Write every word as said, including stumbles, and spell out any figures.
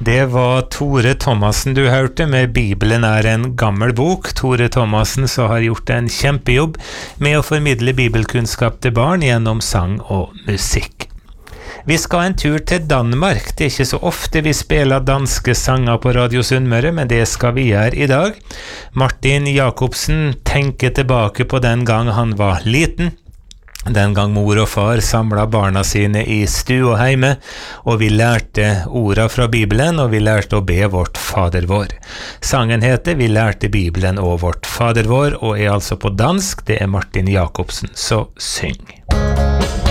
Det var Tore Thomassen du hørte med Bibelen er en gammel bok. Tore Thomassen så har gjort en kjempejobb med å formidle bibelkunnskap til barn gjennom sang og musikk. Vi skal en tur til Danmark. Det er ikke så ofte vi spiller danske sanger på Radio Sunnmøre, men det skal vi gjøre i dag. Martin Jacobsen tenker tilbake på den gang han var liten. Den gang mor og far samlet barna sine i stua heime, og vi lærte orda fra Bibelen, og vi lærte å be vårt Fader vår. Sangen heter Vi lærte Bibelen og vårt Fader vår, og er altså på dansk. Det er Martin Jacobsen, så syng.